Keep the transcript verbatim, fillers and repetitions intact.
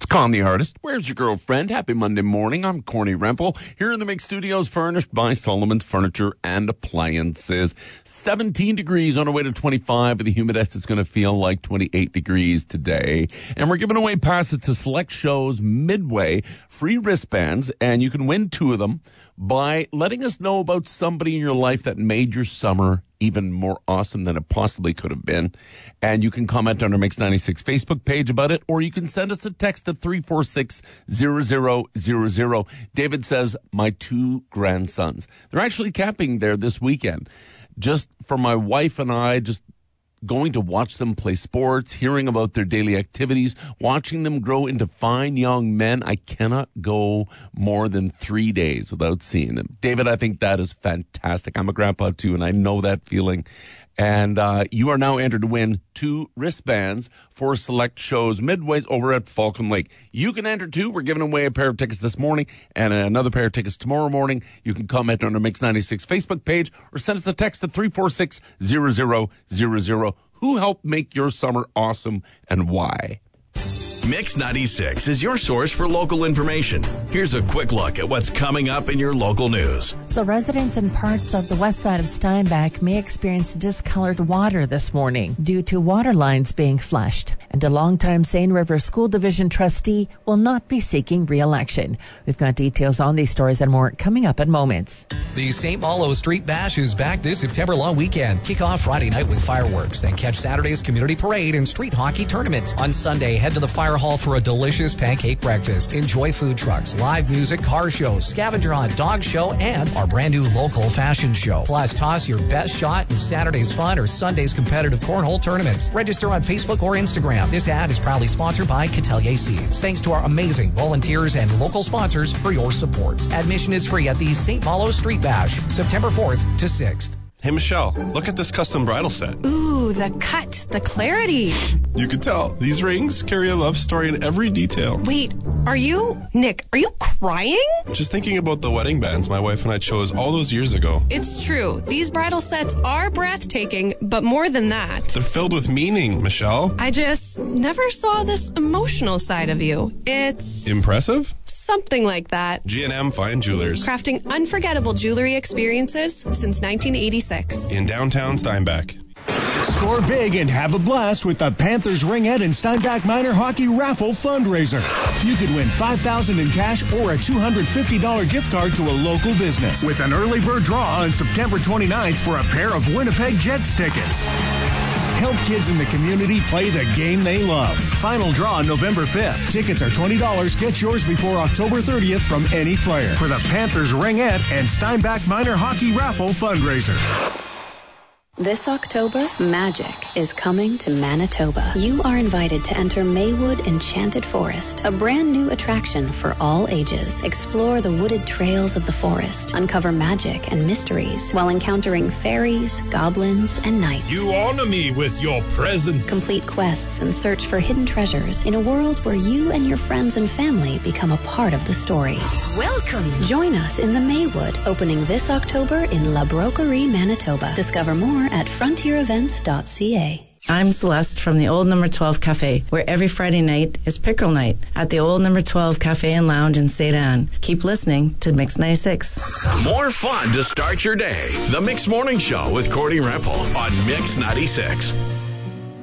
Con the Artist. Where's your girlfriend? Happy Monday morning. I'm Corny Rempel here in the Mix Studios, furnished by Solomon's Furniture and Appliances. seventeen degrees on our way to twenty-five, but the humidest is going to feel like twenty-eight degrees today. And we're giving away passes to select shows midway, free wristbands, and you can win two of them by letting us know about somebody in your life that made your summer even more awesome than it possibly could have been. And you can comment on our Mix ninety-six Facebook page about it, or you can send us a text at three four six, zero zero zero zero. David says, my two grandsons. They're actually camping there this weekend. Just for my wife and I, just going to watch them play sports, hearing about their daily activities, watching them grow into fine young men. I cannot go more than three days without seeing them. David, I think that is fantastic. I'm a grandpa too, and I know that feeling. And uh, you are now entered to win two wristbands for select shows midways over at Falcon Lake. You can enter too. We're giving away a pair of tickets this morning and another pair of tickets tomorrow morning. You can comment on our Mix ninety-six Facebook page or send us a text at three four six, zero zero zero zero. Who helped make your summer awesome and why? Mix ninety-six is your source for local information. Here's a quick look at what's coming up in your local news. So residents in parts of the west side of Steinbach may experience discolored water this morning due to water lines being flushed. And a longtime Seine River School Division trustee will not be seeking re-election. We've got details on these stories and more coming up in moments. The Saint Malo Street Bash is back this September long weekend. Kick off Friday night with fireworks, then catch Saturday's community parade and street hockey tournament. On Sunday, head to the fire hall for a delicious pancake breakfast. Enjoy food trucks, live music, car shows, scavenger hunt, dog show, and our brand new local fashion show. Plus, toss your best shot in Saturday's fun or Sunday's competitive cornhole tournaments. Register on Facebook or Instagram. This ad is proudly sponsored by Catelier Seeds. Thanks to our amazing volunteers and local sponsors for your support. Admission is free at the Saint Malo Street Bash, September fourth to sixth. Hey, Michelle, look at this custom bridal set. Ooh, the cut, the clarity. You can tell. These rings carry a love story in every detail. Wait, are you, Nick, are you crying? Just thinking about the wedding bands my wife and I chose all those years ago. It's true. These bridal sets are breathtaking, but more than that. They're filled with meaning, Michelle. I just never saw this emotional side of you. It's... Impressive? Something like that. G and M Fine Jewelers. Crafting unforgettable jewelry experiences since nineteen eighty-six. In downtown Steinbach. Score big and have a blast with the Panthers Ringette and Steinbach Minor Hockey Raffle fundraiser. You could win five thousand dollars in cash or a two hundred fifty dollars gift card to a local business with an early bird draw on September twenty-ninth for a pair of Winnipeg Jets tickets. Help kids in the community play the game they love. Final draw November fifth. Tickets are twenty dollars. Get yours before October thirtieth from any player for the Panthers Ringette and Steinbach Minor Hockey Raffle fundraiser. This October, magic is coming to Manitoba. You are invited to enter Maywood Enchanted Forest, a brand new attraction for all ages. Explore the wooded trails of the forest, uncover magic and mysteries while encountering fairies, goblins, and knights. You honor me with your presence. Complete quests and search for hidden treasures in a world where you and your friends and family become a part of the story. Welcome! Join us in the Maywood, opening this October in La Broquerie, Manitoba. Discover more at frontier events dot c a. I'm Celeste from the Old Number twelve Cafe, where every Friday night is Pickerel Night at the Old Number twelve Cafe and Lounge in Saint Anne. Keep listening to Mix ninety-six. More fun to start your day. The Mix Morning Show with Corny Rempel on Mix ninety-six.